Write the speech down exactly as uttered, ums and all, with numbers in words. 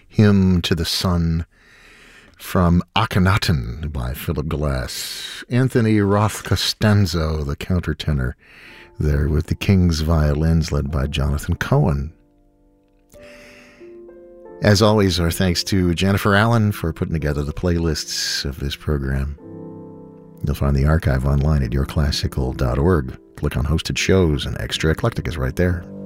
Hymn to the Sun from Akhenaten by Philip Glass. Anthony Roth Costanzo, the countertenor, there with the King's Violins led by Jonathan Cohen. As always, our thanks to Jennifer Allen for putting together the playlists of this program. You'll find the archive online at your classical dot org. Click on Hosted Shows, and Extra Eclectic is right there.